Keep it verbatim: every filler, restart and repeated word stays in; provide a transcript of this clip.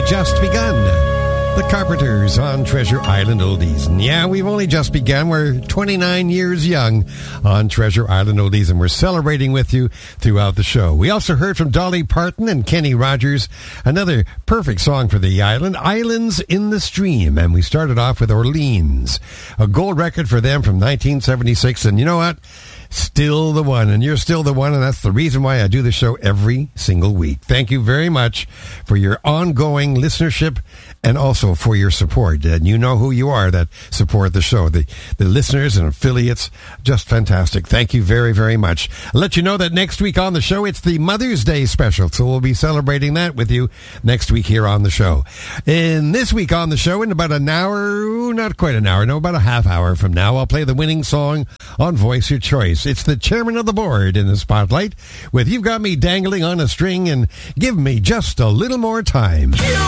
just begun. The Carpenters on Treasure Island Oldies. And yeah, we've only just begun. We're twenty-nine years young on Treasure Island Oldies, and we're celebrating with you throughout the show. We also heard from Dolly Parton and Kenny Rogers, another perfect song for the island, Islands in the Stream. And we started off with Orleans, a gold record for them from nineteen seventy-six. And you know what? Still the one, and you're still the one, and that's the reason why I do the show every single week. Thank you very much for your ongoing listenership and also for your support. And you know who you are that support the show. The the listeners and affiliates, just fantastic. Thank you very, very much. I'll let you know that next week on the show, it's the Mother's Day special, so we'll be celebrating that with you next week here on the show. And this week on the show, in about an hour, not quite an hour, no, about a half hour from now, I'll play the winning song on Voice Your Choice. It's the chairman of the board in the spotlight with You've Got Me Dangling on a String and Give Me Just a Little More Time.